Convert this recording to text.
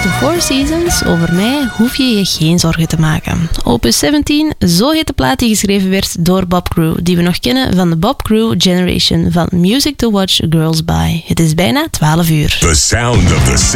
The Four Seasons, over mij hoef je je geen zorgen te maken. Opus 17, zo heet de plaat die geschreven werd door Bob Crew, die we nog kennen van de Bob Crew Generation van Music to Watch Girls By. Het is bijna 12 uur. The sound of the